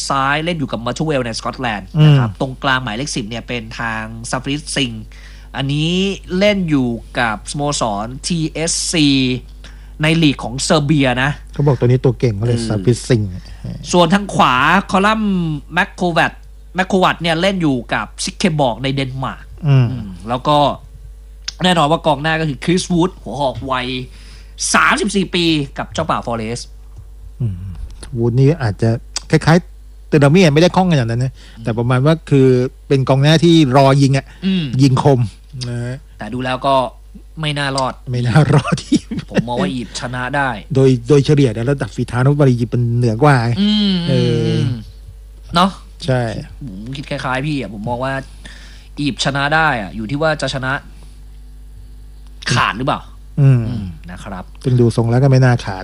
ซ้ายเล่นอยู่กับมัทเวลในสกอตแลนด์นะครับตรงกลางหมายเลข10เนี่ยเป็นทางซาฟริสซิงอันนี้เล่นอยู่กับสโมสร TSC ในลีกของเซอร์เบียนะเขาบอกตัวนี้ตัวเก่งเขาเลยซาฟริสซิงส่วนทางขวาคอลัมแมคโควัตเนี่ยเล่นอยู่กับซิกเคบอกในเดนมาร์กแล้วก็แน่นอนว่ากองหน้าก็คือคริสวูดหัวหอกวัย34 ปีกับเจ้าป่าฟอเรสต์วูดนี่อาจจะคล้ายๆเตอร์ดามีไม่ได้คล่องกันอย่างนั้นนะแต่ประมาณว่าคือเป็นกองหน้าที่รอยิงยิงคมนะแต่ดูแล้วก็ไม่น่ารอดที่ผมมองว่าอียิปต์ชนะได้โดยเฉลี่ยแล้วระดับฝีเท้านักบอลอียิปต์มันเหนือกว่าเนาะใช่ผมคิดคล้ายๆพี่ผมมองว่าอียิปต์ชนะได้อยู่ที่ว่าจะชนะขาดหรือเปล่านะครับซึ่งดูทรงแล้วก็ไม่น่าขาด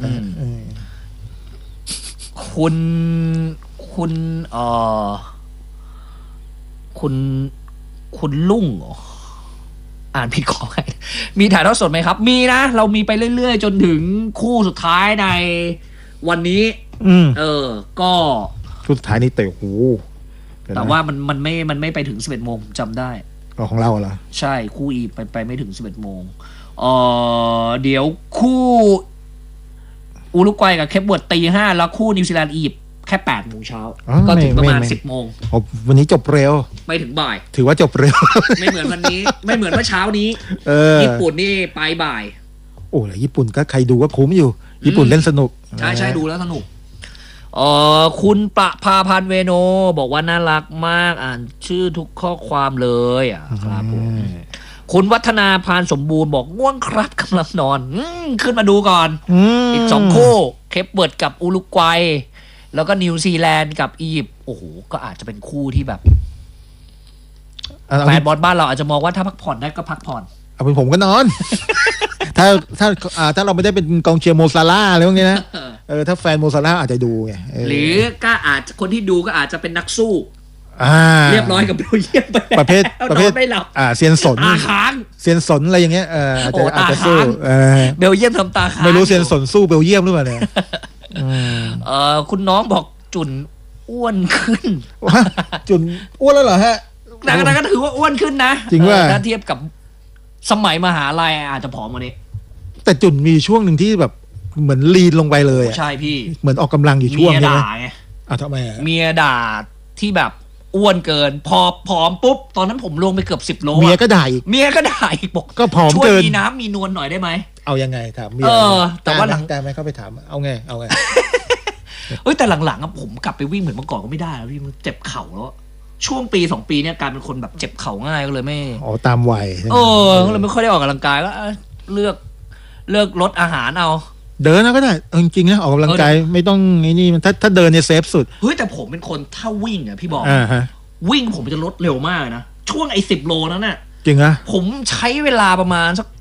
คุณลุงอ่านผิดขอให้มีถ่ายทอดสดไหมครับมีนะเรามีไปเรื่อยๆจนถึงคู่สุดท้ายในวันนี้ก็คู่สุดท้ายนี่เตะหูแต่ว่ามันไม่ไปถึง 11 โมงจำได้ของเราเหรอใช่คู่อีไปไม่ถึง 11 โมงเดี๋ยวคู่อุรุกวัยกับเคปเวิร์ดตี 5แล้วคู่นิวซีแลนด์อียิปต์แค่ 8 โมงเช้าก็ถึงประมาณ 10 โมงวันนี้จบเร็วไม่ถึงบ่ายถือว่าจบเร็วไม่เหมือนวันนี้ไม่เหมือนเมื่อเช้านี้ญี่ปุ่นนี่ไปบ่ายโอ้ยญี่ปุ่นก็ใครดูก็คุ้มอยู่ญี่ปุ่นเล่นสนุกใช่ดูแล้วสนุกคุณประภาพันธ์เวโนบอกว่าน่ารักมากอ่านชื่อทุกข้อความเลยครับผมคุณวัฒนาพานสมบูรณ์บอกง่วงครับกำลังนอนขึ้นมาดูก่อนอีก2คู่เคปเวิร์ดกับอุรุกวัยแล้วก็นิวซีแลนด์กับอียิปต์โอ้โหก็อาจจะเป็นคู่ที่แบบแฟนบอลบ้านเราอาจจะมองว่าถ้าพักผ่อนได้ก็พักผ่อนเอาเป็นผมก็นอน ถ้าเราไม่ได้เป็นกองเชียร์โมซาร่าอะไรพวกนี้นะถ้าแฟนโมซาร่าอาจจะดูไงหรือก็อาจคนที่ดูก็อาจจะเป็นนักสู้เรียบร้อยกับเบลเยียมไปประเภทไม่หลับเซียนสนค้างเซียนสนอะไรอย่างเงี้ยอาจจะสู้เบลเยียมทำตาค้างไม่รู้เซียนสนสู้เบลเยียมหรือเปล่าเนี่ยคุณน้องบอกจุนอ้วนขึ้นจุนอ้วนแล้วเหรอฮะแต่ก็ถือว่าอ้วนขึ้นนะจริงว่าถ้าเทียบกับสมัยมหาลัยอาจจะผอมกว่านี้แต่จุนมีช่วงหนึ่งที่แบบเหมือนลีนลงไปเลยใช่พี่เหมือนออกกำลังอยู่ช่วงนี้เมียด่าไงทำไมเมียด่าที่แบบอ้วนเกินพอผอมปุ๊บตอนนั้นผมลงไปเกือบ10 โลเมียก็ด่าอีกบอกก็ผอมเกินช่วยมีน้ำมีนวลหน่อยได้ไหมเอายังไงถามเมียแต่ว่าหลังการไหมเข้าไปถามเอาไงแต่หลังๆผมกลับไปวิ่งเหมือนเมื่อก่อนก็ไม่ได้แล้วพี่มันเจ็บเข่าแล้วช่วงปี2 ปีเนี่ยกลายเป็นคนแบบเจ็บเข่าง่ายก็เลยไม่ตามวัยก็เลยไม่ค่อยได้ออกกำลังกายก็เลือกลดอาหารเอาเดินก็ได้จริงๆนะออกกำลังกายไม่ต้องนี่มันถ้าเดินเนี่ยเซฟสุดแต่ผมเป็นคนถ้าวิ่งพี่บอกวิ่งผมจะลดเร็วมากนะช่วง10 โลนั้นน่ะจริงนะผมใช้เวลาประมาณสัก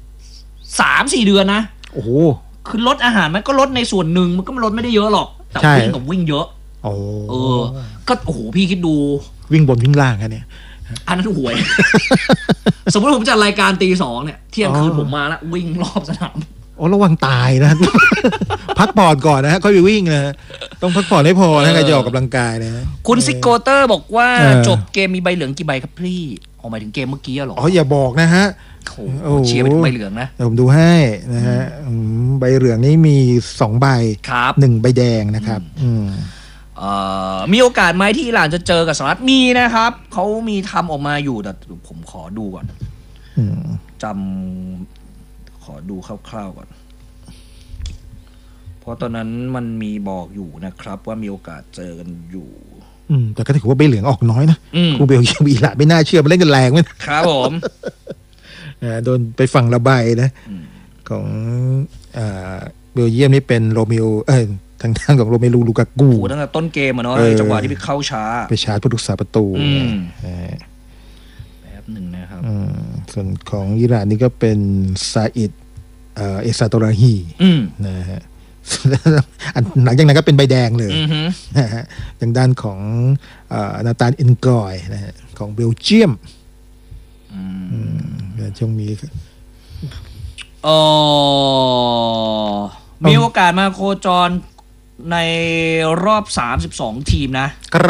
3-4 เดือนนะโอ้โหคือลดอาหารมันก็ลดในส่วนหนึ่งมันก็ลดไม่ได้เยอะหรอกแต่วิ่งกับวิ่งเยอะก็โอ้โหพี่คิดดูวิ่งบนวิ่งล่างกันเนี่ยอันนั้นห่วย สมมติผมจัดรายการตี 2เนี่ยเที่ยงคืนผมมาแล้ววิ่งรอบสนามระวังตายนะ พักผ่อนก่อนนะค่อยไปวิ่งนะต้องพักผ่อนให้พอนะใครจะออกกำลังกายนะคุณซิโกเตอร์บอกว่าจบเกมมีใบเหลืองกี่ใบครับพี่หมายถึงเกมเมื่อกี้หรออย่าบอกนะฮะเชียร์เป็นใบเหลืองนะผมดูให้นะฮะใบเหลืองนี่มี2 ใบ1 ใบแดงนะครับมีโอกาสไหมที่อิหร่านจะเจอกับสหรัฐมีนะครับเขามีทำออกมาอยู่แต่ผมขอดูก่อนขอดูคร่าวๆก่อนเพราะตอนนั้นมันมีบอกอยู่นะครับว่ามีโอกาสเจอกันอยู่แต่ก็ถือว่าใบเหลืองออกน้อยนะคูเบลเยียมอิหร่านไม่น่าเชื่อมันเล่นกันแรงมั้ยครับผมโดนไปฝั่งระบายนะของเบลเยียมนี่เป็นโรมิโอทางด้านของโรเมลูลูกากูตั้งแต่ต้นเกมเนาะจังหวะที่ไปเข้าช้าไปชาร์จผู้รักษาประตูแป๊บหนึ่งนะครับส่วนของอิหร่านนี่ก็เป็นซาอิดเอซาโตราฮีนะฮะหลังจากนั้นก็เป็นใบแดงเลยนะฮะทางด้านของนาตานเอ็นกอยนะฮะของเบลเยียมช่วงนี้มีโอกาสมาโคจรในรอบ32 ทีมนะ